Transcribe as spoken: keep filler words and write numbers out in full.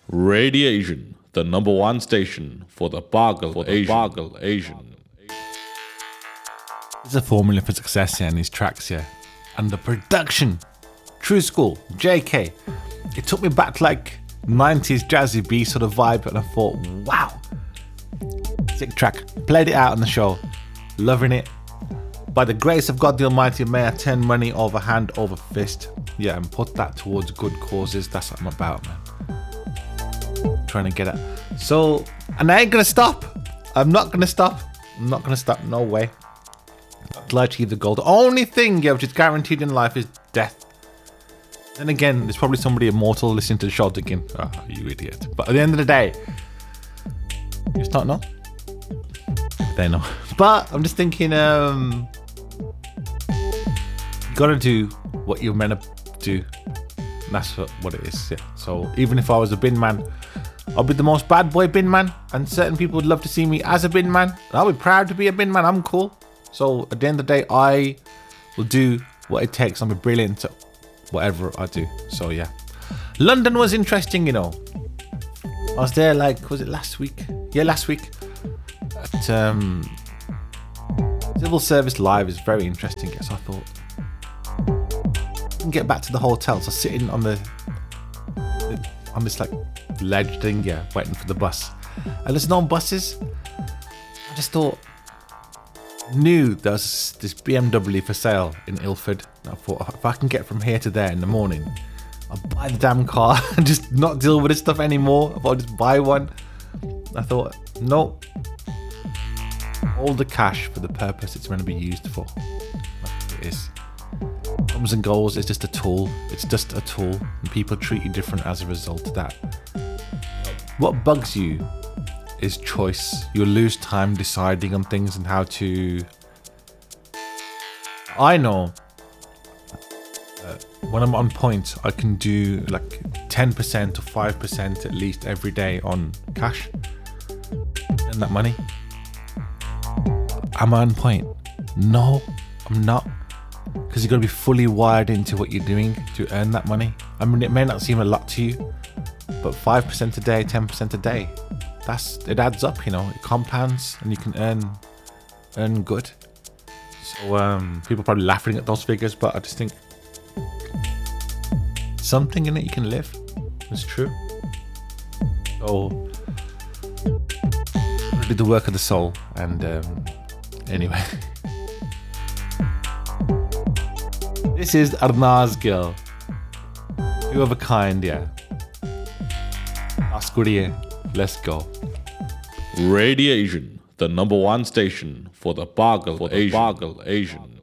Radiation, the number one station for the Bargal for the Asian. Bargal Asian. There's a formula for success here in these tracks here. And the production, True School, J K. It took me back to like nineties jazzy B sort of vibe, and I thought, wow, sick track. Played it out on the show, loving it. By the grace of God the Almighty, may I turn money over hand over fist. Yeah, and put that towards good causes. That's what I'm about, man. Trying to get it. So, and I ain't gonna stop. I'm not gonna stop. I'm not gonna stop. No way. I'd like to achieve the goal. The only thing, yeah, which is guaranteed in life is death. Then again, there's probably somebody immortal listening to the show thinking, oh, you idiot. But at the end of the day, you just don't know. They know. But I'm just thinking, um, you gotta do what you're meant to do. And that's what, what it is. Yeah. So even if I was a bin man, I'll be the most bad boy bin man, and certain people would love to see me as a bin man. I'll be proud to be a bin man. I'm cool. So at the end of the day, I will do what it takes. I'm brilliant at whatever I do. So yeah, London was interesting, you know. I was there like, was it last week? Yeah, last week. At um, Civil Service Live is very interesting. So I thought, I can get back to the hotel. So sitting on the, the on this like ledge thing, yeah, waiting for the bus. And there's no buses. I just thought, knew there was this B M W for sale in Ilford. And I thought, if I can get from here to there in the morning, I'll buy the damn car and just not deal with this stuff anymore. I thought I'd just buy one. I thought, no. All the cash for the purpose it's meant to be used for. That's what it is. Comes and goes, it's just a tool. It's just a tool. And people treat you different as a result of that. What bugs you is choice. You'll lose time deciding on things and how to. I know uh, when I'm on point, I can do like ten percent or five percent at least every day on cash and that money. Am I on point? No, I'm not. Because you've got to be fully wired into what you're doing to earn that money. I mean, it may not seem a lot to you, but five percent a day, ten percent a day, that's it adds up, you know. It compounds and you can earn earn good. So um, people are probably laughing at those figures, but I just think something in it you can live. It's true. So do the work of the soul. And um, anyway, this is Arnaz Gill. Two of a kind, yeah. Askurie, let's go. Radiation, the number one station for the Bargal for the Asian. Bargal Asian.